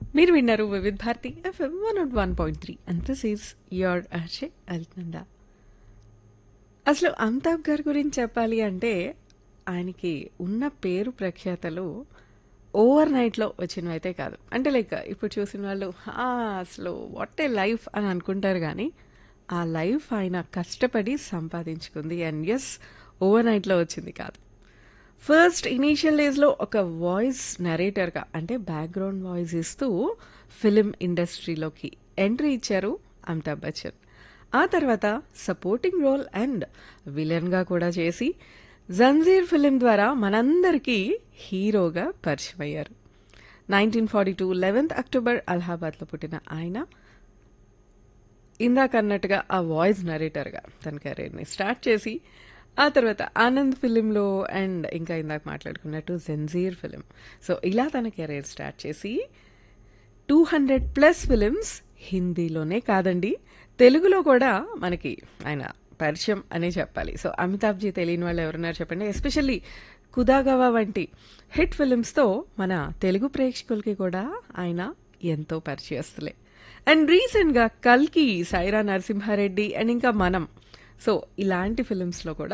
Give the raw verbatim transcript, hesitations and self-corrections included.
మీరు విన్నారు Vividh Bharati FM one not one point three and this is your అర్షే అల్నందా. అసలు అమితాబ్ గారి గురించి చెప్పాలి అంటే ఆయనకి ఉన్న పేరు ప్రఖ్యాతలు ఓవర్ నైట్లో వచ్చినవి అయితే కాదు. అంటే లైక్ ఇప్పుడు చూసిన వాళ్ళు "ఆ, అసలు వాట్ ఏ లైఫ్ అని అనుకుంటారు, కానీ ఆ లైఫ్ ఆయన కష్టపడి సంపాదించుకుంది. అండ్ ఎస్, ఓవర్ నైట్లో వచ్చింది కాదు. ఫస్ట్ ఇనీషియల్ డేస్లో ఒక వాయిస్ నరేటర్గా అంటే బ్యాక్గ్రౌండ్ వాయిస్ ఇస్తూ ఫిలిం ఇండస్ట్రీలోకి ఎంట్రీ ఇచ్చారు అమితాబ్ బచ్చన్. ఆ తర్వాత సపోర్టింగ్ రోల్ అండ్ విలన్గా కూడా చేసి జంజీర్ ఫిలిం ద్వారా మనందరికీ హీరోగా పరిచయం అయ్యారు. Nineteen forty two eleventh October అలహాబాద్లో పుట్టిన ఆయన ఇందాక అన్నట్టుగా ఆ వాయిస్ నరేటర్గా తన కెరీర్ని స్టార్ట్ చేసి ఆ తర్వాత ఆనంద్ ఫిలింలో అండ్ ఇంకా ఇందాక మాట్లాడుకున్నట్టు జంజీర్ ఫిలిం, సో ఇలా తన కెరీర్ స్టార్ట్ చేసి టూ హండ్రెడ్ ప్లస్ ఫిలిమ్స్ హిందీలోనే కాదండి, తెలుగులో కూడా మనకి ఆయన పరిచయం అనే చెప్పాలి. సో అమితాబ్జీ తెలియని వాళ్ళు ఎవరున్నారు చెప్పండి. ఎస్పెషల్లీ కుదాగవా వంటి హిట్ ఫిలిమ్స్తో మన తెలుగు ప్రేక్షకులకి కూడా ఆయన ఎంతో పరిచయస్తులే. అండ్ రీసెంట్గా కల్కి, సైరా నరసింహారెడ్డి అండ్ ఇంకా మనం, సో ఇలాంటి ఫిలిమ్స్లో కూడా